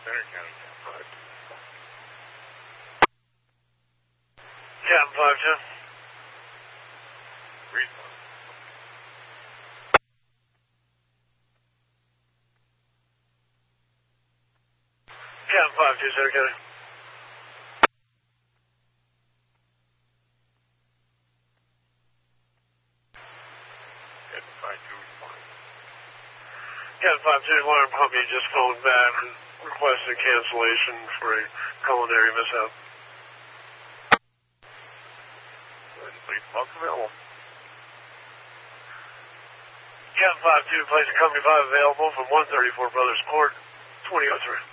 Center County, 10-5. Captain 510. Refund. Captain 5-2, Center County. Captain 5-2, respond. Captain 5-2, alarm company just phoned back and requested cancellation for a culinary mishap. Please, box available. Captain 5-2, place of company 5 available from 134 Brothers Court, 2003.